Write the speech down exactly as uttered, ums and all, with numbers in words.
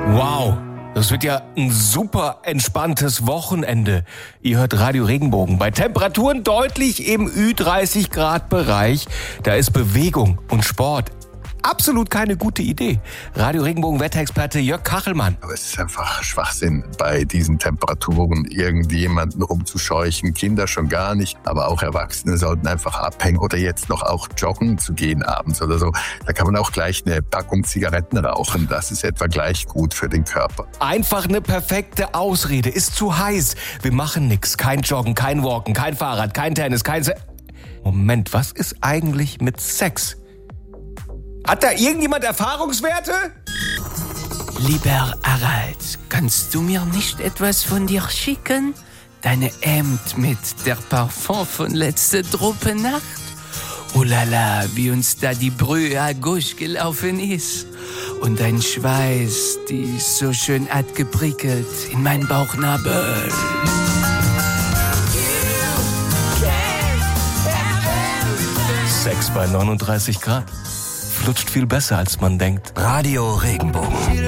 Wow, das wird ja ein super entspanntes Wochenende. Ihr hört Radio Regenbogen. Bei Temperaturen deutlich im Ü dreißig Grad Bereich. Da ist Bewegung und Sport absolut keine gute Idee. Radio Regenbogen Wetterexperte Jörg Kachelmann. Aber es ist einfach Schwachsinn, bei diesen Temperaturen irgendjemanden rumzuscheuchen. Kinder schon gar nicht, aber auch Erwachsene sollten einfach abhängen oder jetzt noch auch joggen zu gehen abends oder so. Da kann man auch gleich eine Packung Zigaretten rauchen. Das ist etwa gleich gut für den Körper. Einfach eine perfekte Ausrede. Ist zu heiß. Wir machen nix. Kein Joggen, kein Walken, kein Fahrrad, kein Tennis, kein... Se- Moment, was ist eigentlich mit Sex? Hat da irgendjemand Erfahrungswerte? Lieber Harald, kannst du mir nicht etwas von dir schicken? Deine Hemd mit der Parfum von letzter Tropennacht? Oh la la, wie uns da die Brühe à gauche gelaufen ist. Und dein Schweiß, die so schön hat geprickelt in meinen Bauchnabel. Sex bei neununddreißig Grad. Flutscht viel besser, als man denkt. Radio Regenbogen.